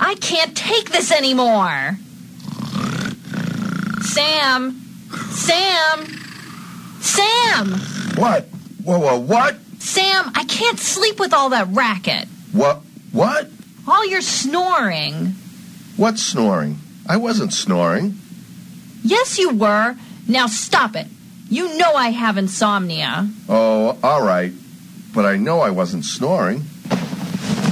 I can't take this anymore. Sam! What? Whoa, what? Sam, I can't sleep with all that racket. What? All your snoring. What's snoring? I wasn't snoring. Yes, you were. Now stop it. You know I have insomnia. Oh, all right. But I know I wasn't snoring.